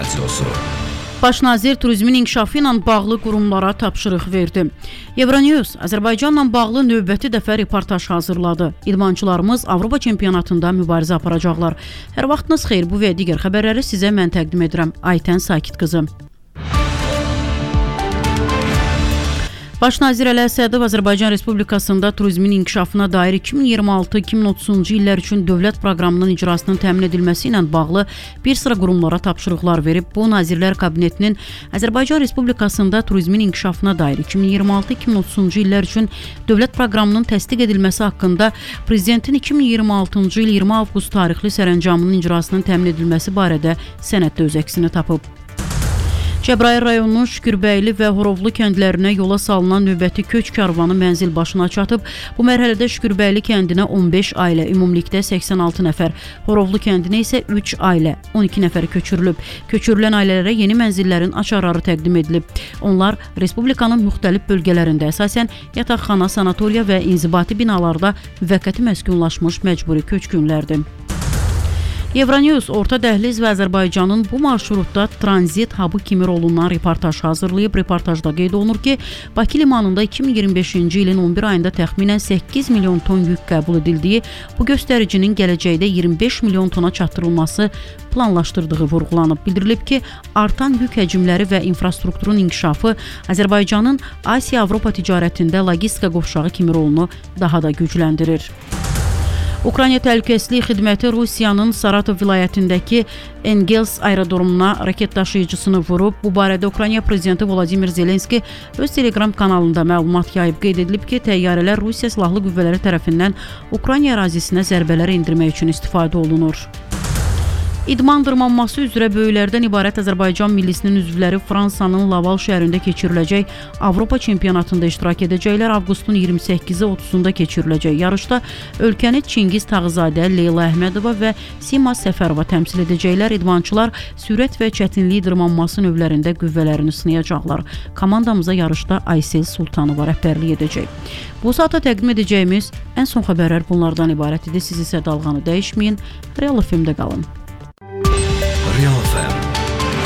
Radiosu. Baş nazir turizmin inkişafı ilə bağlı qurumlara tapşırıq verdi. Euronews Azərbaycanla bağlı növbəti dəfə reportaj hazırladı. İdmançılarımız Avropa çempionatında mübarizə aparacaqlar. Hər vaxtınız xeyir, bu və digər xəbərləri sizə mən təqdim edirəm. Aytən Sakit qızı. Baş nazir Əli Əsədov Azərbaycan Respublikasında turizmin inkişafına dair 2026-2030-cu illər üçün dövlət proqramının icrasının təmin edilməsi ilə bağlı bir sıra qurumlara tapşırıqlar verib. Bu, Nazirlər Kabinetinin Azərbaycan Respublikasında turizmin inkişafına dair 2026-2030-cu illər üçün dövlət proqramının təsdiq edilməsi haqqında Prezidentin 2026-cı il 20 avqust tarixli sərəncamının icrasının təmin edilməsi barədə sənəddə öz əksini tapıb. Cəbrayıl rayonunun Şükürbəyli və Horovlu kəndlərinə yola salınan növbəti köç karvanı mənzil başına çatıb. Bu mərhələdə Şükürbəyli kəndinə 15 ailə, ümumilikdə 86 nəfər, Horovlu kəndinə isə 3 ailə, 12 nəfər köçürülüb. Köçürülən ailələrə yeni mənzillərin açarları təqdim edilib. Onlar Respublikanın müxtəlif bölgələrində əsasən yataqxana, sanatoriya və inzibati binalarda müvəqqəti məskunlaşmış məcburi köçkünlərdir. Euronews Orta Dəhliz və Azərbaycanın bu marşrutda tranzit hub'ı kimi rolundan reportaj hazırlayıb. Reportajda qeyd olunur ki, Bakı limanında 2025-ci ilin 11 ayında təxminən 8 milyon ton yük qəbul edildiyi, bu göstəricinin gələcəkdə 25 milyon tona çatdırılması planlaşdırdığı vurğulanıb. Bildirilib ki, artan yük həcmləri və infrastrukturun inkişafı Azərbaycanın Asiya-Avropa ticarətində logistika qovşağı kimi rolunu daha da gücləndirir. Ukrayna Təhlükəsizlik Xidməti Rusiyanın Saratov vilayətindəki Engels aerodromuna raket daşıyıcısını vurub. Bu barədə Ukrayna prezidenti Vladimir Zelenski öz Telegram kanalında məlumat yayıb. Qeyd edilib ki, təyyarələr Rusiya silahlı qüvvələri tərəfindən Ukrayna ərazisinə zərbələr endirmək üçün istifadə olunur. İdman dırmanması üzrə böyüklərdən ibarət Azərbaycan millisinin üzvləri Fransanın Laval şəhərində keçiriləcək Avropa çempionatında iştirak edəcəklər. Avqustun 28-i 30-da keçiriləcək yarışda ölkəni Çingiz Tağızadə, Leyla Əhmədova və Sima Səfərova təmsil edəcəklər. İdmançılar sürət və çətinlik dırmanması növlərində qüvvələrini sınayacaqlar. Komandamıza yarışda Aysel Sultanova rəhbərlik edəcək. Bu saata təqdim edəcəyimiz ən son xəbərlər bunlardan ibarət idi. Siz isə dalğanı dəyişməyin, Real FM-də qalın.